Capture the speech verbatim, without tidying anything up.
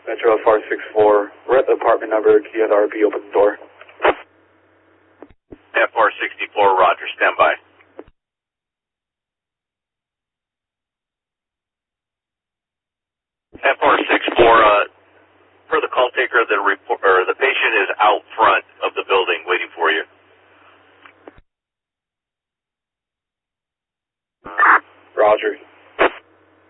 Metro F R six four. We're at the apartment number. Can you have the R P open the door? F R sixty-four, roger, stand by. F R sixty-four, uh, per the call taker, the report, or the patient is out front of the building waiting for you. Roger.